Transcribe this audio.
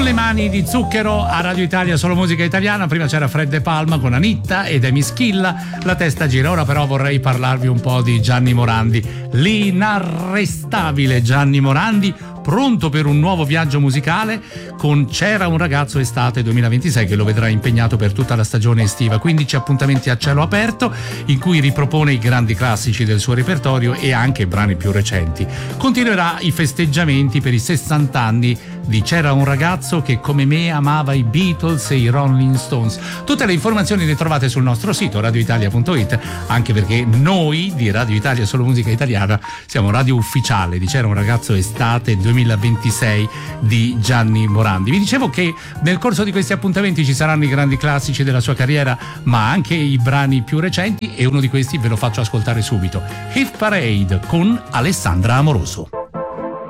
le mani di zucchero a Radio Italia, solo musica italiana. Prima c'era Fred De Palma con Anitta ed Emi Schilla, La testa gira. Ora però vorrei parlarvi un po' di Gianni Morandi, l'inarrestabile Gianni Morandi, pronto per un nuovo viaggio musicale con C'era un ragazzo estate 2026, che lo vedrà impegnato per tutta la stagione estiva. 15 appuntamenti a cielo aperto in cui ripropone i grandi classici del suo repertorio e anche i brani più recenti. Continuerà i festeggiamenti per i 60 anni di C'era un ragazzo che come me amava i Beatles e i Rolling Stones. Tutte le informazioni le trovate sul nostro sito radioitalia.it, anche perché noi di Radio Italia Solo Musica Italiana siamo radio ufficiale di C'era un ragazzo estate 2026 di Gianni Morandi. Vi dicevo che nel corso di questi appuntamenti ci saranno i grandi classici della sua carriera, ma anche i brani più recenti, e uno di questi ve lo faccio ascoltare subito: Hit Parade con Alessandra Amoroso.